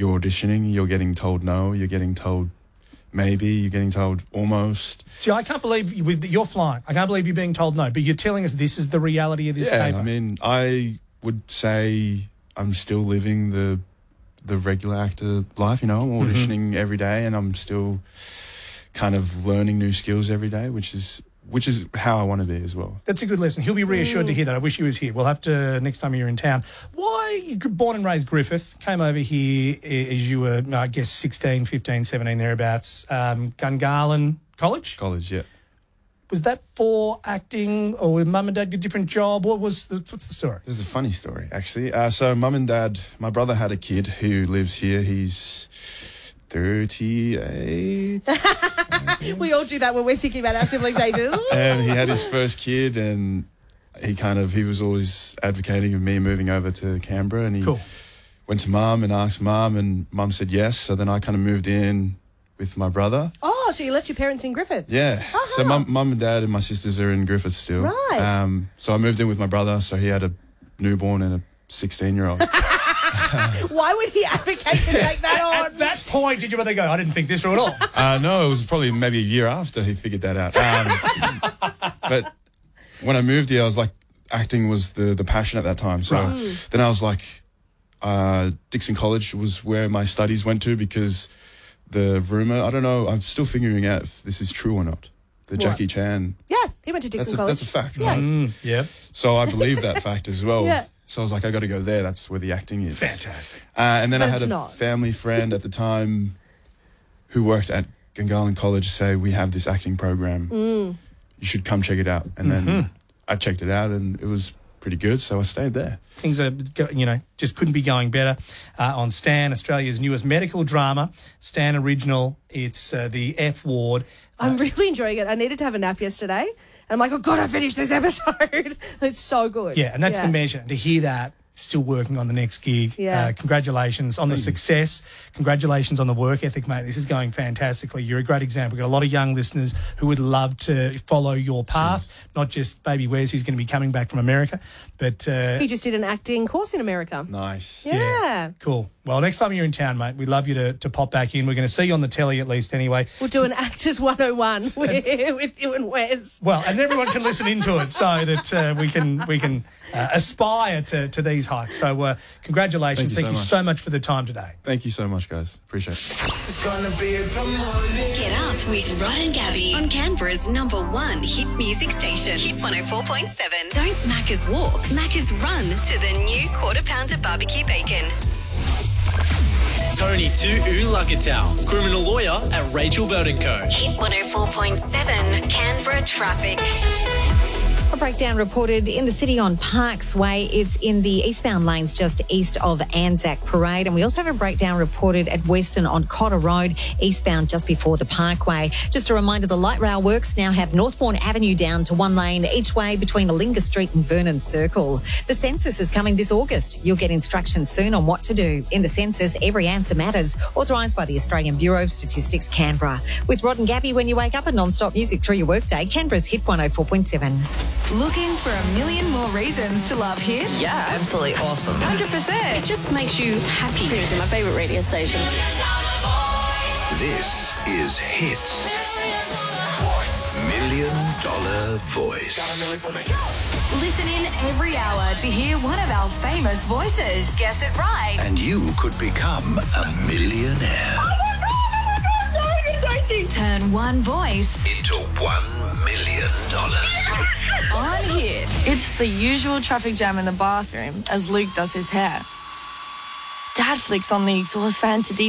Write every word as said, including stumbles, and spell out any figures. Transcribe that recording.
you're auditioning, you're getting told no, you're getting told maybe, you're getting told almost. See, I can't believe you, with, you're flying. I can't believe you're being told no, but you're telling us this is the reality of this yeah, paper. I mean, I would say I'm still living the the regular actor life, you know. I'm auditioning mm-hmm. every day, and I'm still kind of learning new skills every day, which is which is how I want to be as well. That's a good lesson. He'll be reassured mm. to hear that. I wish he was here. We'll have to, next time you're in town. Why, you're born and raised Griffith, came over here as you were, I guess, sixteen, fifteen, seventeen, thereabouts. Um, Gungahlin College? College, yeah. Was that for acting, or with mum and dad get a different job? What was the, what's the story? There's a funny story, actually. Uh, so mum and dad, my brother had a kid who lives here. He's thirty-eight. We all do that when we're thinking about our siblings' ages. And he had his first kid, and he kind of, he was always advocating of me moving over to Canberra, and he cool. went to mum and asked mum, and mum said yes. So then I kind of moved in with my brother. Oh, so you left your parents in Griffith? Yeah. Uh-huh. So mum, mum and dad and my sisters are in Griffith still. Right. Um, so I moved in with my brother, so he had a newborn and a sixteen-year-old. Why would he advocate to take that on? At that point, did your brother go, I didn't think this through at all? Uh, no, it was probably maybe a year after he figured that out. Um, but when I moved here, I was like, acting was the, the passion at that time. So right. then I was like, uh, Dixon College was where my studies went to, because the rumour, I don't know, I'm still figuring out if this is true or not. The what? Jackie Chan. Yeah, he went to Dixon that's a, College. That's a fact, yeah. right? Mm, yeah. So I believe that fact as well. Yeah. So I was like, I got to go there. That's where the acting is. Fantastic. Uh, and then but I had a not. family friend at the time who worked at Gungahlin College say, we have this acting program. Mm. You should come check it out. And mm-hmm. then I checked it out, and it was pretty good, so I stayed there. Things are, you know, just couldn't be going better uh, on Stan, Australia's newest medical drama, Stan Original. It's uh, the F Ward. I'm uh, really enjoying it. I needed to have a nap yesterday. And I'm like, oh, God, I finished this episode. It's so good. Yeah, and that's yeah. the measure. To hear that, still working on the next gig. Yeah. Uh, congratulations on the success. Congratulations on the work ethic, mate. This is going fantastically. You're a great example. We've got a lot of young listeners who would love to follow your path, Jeez. Not just Baby Wes, who's going to be coming back from America, but... Uh, he just did an acting course in America. Nice. Yeah. yeah. Cool. Well, next time you're in town, mate, we'd love you to, to pop back in. We're going to see you on the telly at least anyway. We'll do an Actors one oh one with, with you and Wes. Well, and everyone can listen into it so that uh, we can we can uh, aspire to, to these heights. So uh, congratulations. Thank, you, Thank so, you much. so much for the time today. Thank you so much, guys. Appreciate it. It's gonna be a good morning. Get up with Rod and Gabby on Canberra's number one hit music station, Hit one oh four point seven. Don't Macca's walk, Macca's run to the new quarter pounder barbecue bacon. Tony Tu'u Lukatau, criminal lawyer at Rachel Bird and Co. Hit one oh four point seven, Canberra traffic. A breakdown reported in the city on Parks Way. It's in the eastbound lanes just east of Anzac Parade. And we also have a breakdown reported at Western on Cotter Road, eastbound just before the Parkway. Just a reminder, the light rail works now have Northbourne Avenue down to one lane each way between Alinga Street and Vernon Circle. The census is coming this August. You'll get instructions soon on what to do. In the census, every answer matters. Authorised by the Australian Bureau of Statistics, Canberra. With Rod and Gabby when you wake up and non-stop music through your workday, Canberra's Hit one oh four point seven. Looking for a million more reasons to love Hit? Yeah, absolutely awesome. one hundred percent. It just makes you happy. Seriously, my favourite radio station. This is Hits. Million Dollar Voice. Listen in every hour to hear one of our famous voices. Guess it right. And you could become a millionaire. Turn one voice into one million dollars. On Hit. It's the usual traffic jam in the bathroom as Luke does his hair. Dad flicks on the exhaust fan to